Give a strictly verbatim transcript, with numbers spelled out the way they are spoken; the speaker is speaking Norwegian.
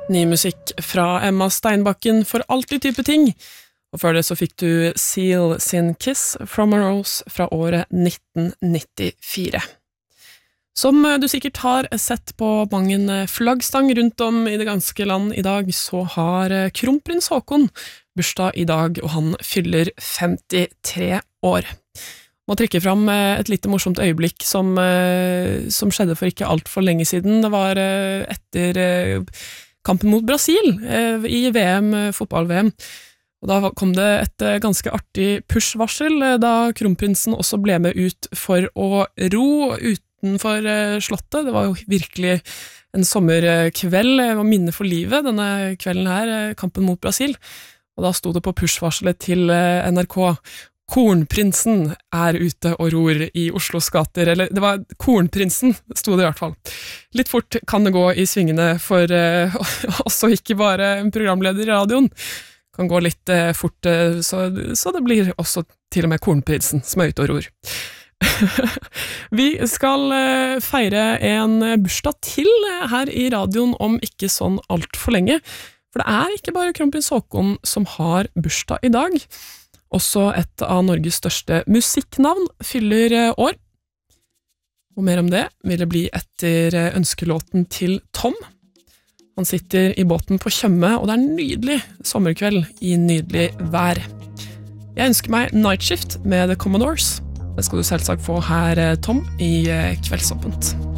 Ny musikk fra Emma Steinbakken for alltid type ting. Og før det så fikk du Seal sin Kiss from a Rose fra året nitten nittifire. Som du sikkert har sett på mange flaggstang rundt om i det ganske land i dag, så har kronprins Haakon bursdag i dag, og han fyller femtitre år. Må trekke fram et lite morsomt øyeblikk som, som skjedde for ikke alt for lenge siden. Det var etter kampen mot Brasil i V M, fotball-V M. Og da kom det et ganske artig push-varsel, da kronprinsen også ble med ut for å ro utenfor slottet. Det var jo virkelig en sommerkveld, det var minne for livet, denne kvelden her, kampen mot Brasil. Og da stod det på push-varselet til N R K: Kornprinsen er ute og ror i Oslos gater, eller det var Kornprinsen, stod det i hvert fall. Litt fort kan det gå i svingene for uh, også ikke bare en programleder i radioen. Kan gå litt uh, fort, uh, så, så det blir også til og med Kornprinsen som er ute og ror. Vi skal uh, feire en bursdag til uh, her i radioen om ikke sånn alt for lenge, for det er ikke bare kronprins Haakon som har bursdag i dag. Også et av Norges største musikknavn fyller år. Og mer om det vil det bli etter ønskelåten til Tom. Han sitter i båten på Tjøme, og det er en nydelig sommerkveld i nydelig vær. Jeg ønsker meg Night Shift med The Commodores. Det skal du selvsagt få her, Tom, i Kveldsåpent.